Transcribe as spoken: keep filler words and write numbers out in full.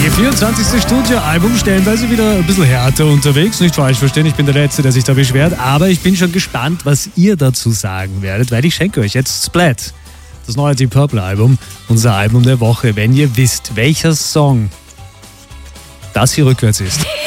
Ihr vierundzwanzigste Studioalbum, stellenweise wieder ein bisschen härter unterwegs. Nicht falsch verstehen, ich bin der Letzte, der sich da beschwert. Aber ich bin schon gespannt, was ihr dazu sagen werdet, weil ich schenke euch jetzt Splat, das neue Deep Purple Album, unser Album der Woche. Wenn ihr wisst, welcher Song das hier rückwärts ist.